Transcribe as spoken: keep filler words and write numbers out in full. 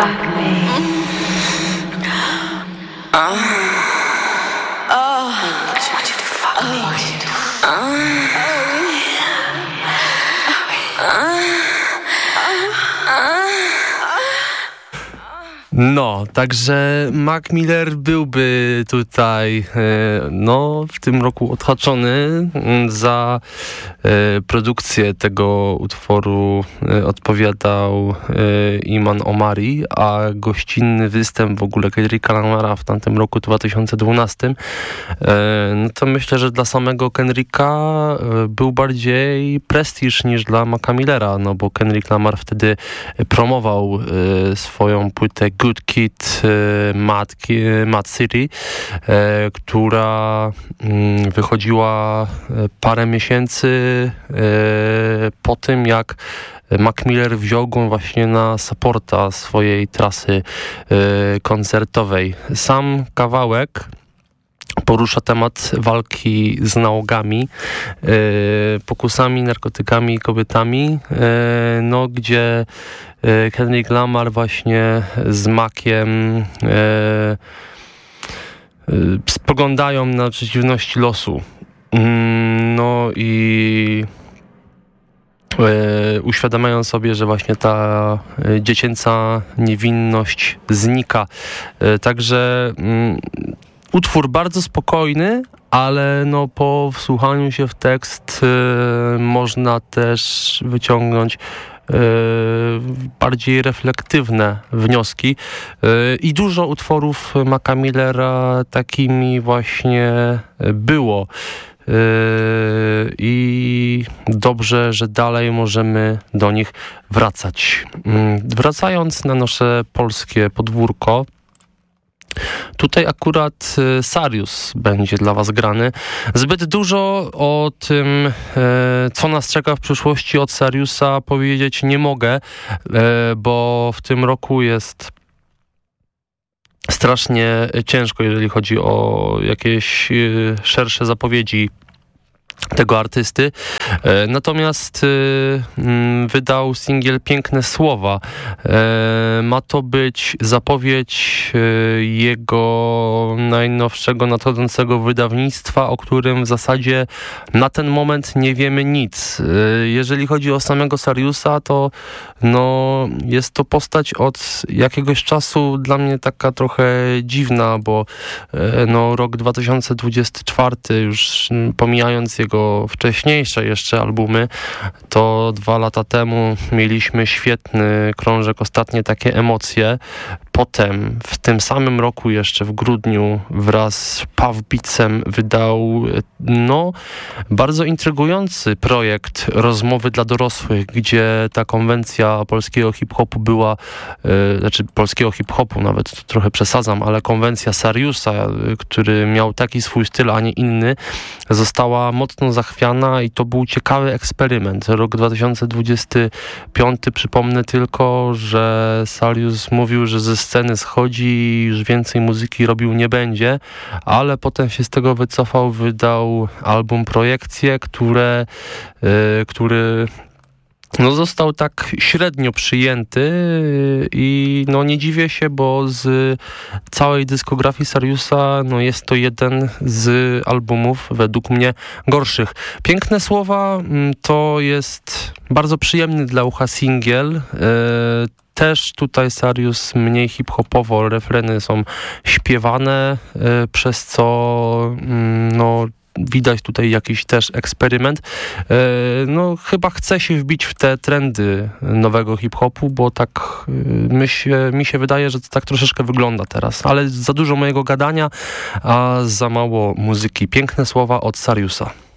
fuck me. Uh, oh, I want you to fuck me. Uh, No, także Mac Miller byłby tutaj no, w tym roku odhaczony za produkcję tego utworu. Odpowiadał Iman Omari, a gościnny występ w ogóle Kendricka Lamara w tamtym roku dwa tysiące dwunastym, no to myślę, że dla samego Kendricka był bardziej prestiż niż dla Maca Millera, no bo Kendrick Lamar wtedy promował swoją płytę Good Kid, Mad, Mad City, która wychodziła parę miesięcy po tym, jak Mac Miller wziął go właśnie na supporta swojej trasy koncertowej. Sam kawałek porusza temat walki z nałogami, yy, pokusami, narkotykami i kobietami, yy, no gdzie yy, Kendrick Lamar właśnie z Maciem yy, yy, spoglądają na przeciwności losu. Yy, no i Yy, uświadamiają sobie, że właśnie ta yy, dziecięca niewinność znika. Yy, także yy, utwór bardzo spokojny, ale no po wsłuchaniu się w tekst yy, można też wyciągnąć yy, bardziej reflektywne wnioski. Yy, I dużo utworów Maca Millera takimi właśnie było. Yy, I dobrze, że dalej możemy do nich wracać. Yy, wracając na nasze polskie podwórko, tutaj akurat Sarius będzie dla was grany. Zbyt dużo o tym, co nas czeka w przyszłości od Sariusa, powiedzieć nie mogę, bo w tym roku jest strasznie ciężko, jeżeli chodzi o jakieś szersze zapowiedzi tego artysty. Natomiast wydał singiel Piękne Słowa. Ma to być zapowiedź jego najnowszego nadchodzącego wydawnictwa, o którym w zasadzie na ten moment nie wiemy nic. Jeżeli chodzi o samego Sariusa, to no, jest to postać od jakiegoś czasu dla mnie taka trochę dziwna, bo no, rok dwa tysiące dwudziesty czwarty, już pomijając jego wcześniejsze jeszcze albumy, to dwa lata temu mieliśmy świetny krążek Ostatnie takie emocje. Potem w tym samym roku jeszcze w grudniu wraz z Puff Beatsem wydał no bardzo intrygujący projekt Rozmowy dla dorosłych, gdzie ta konwencja polskiego hip-hopu była, yy, znaczy polskiego hip-hopu nawet to trochę przesadzam, ale konwencja Sariusa, yy, który miał taki swój styl, a nie inny, została mocno zachwiana i to był ciekawy eksperyment. Rok dwa tysiące dwudziesty piąty, przypomnę tylko, że Sarius mówił, że ze sceny schodzi i już więcej muzyki robił nie będzie, ale potem się z tego wycofał, wydał album Projekcje, które, yy, który no został tak średnio przyjęty i no nie dziwię się, bo z całej dyskografii Sariusa no jest to jeden z albumów według mnie gorszych. Piękne Słowa to jest bardzo przyjemny dla ucha singiel. Też tutaj Sarius mniej hip-hopowo, refreny są śpiewane, przez co no widać tutaj jakiś też eksperyment. No chyba chce się wbić w te trendy nowego hip-hopu, bo tak mi się, mi się wydaje, że to tak troszeczkę wygląda teraz. Ale za dużo mojego gadania, a za mało muzyki. Piękne Słowa od Sariusa.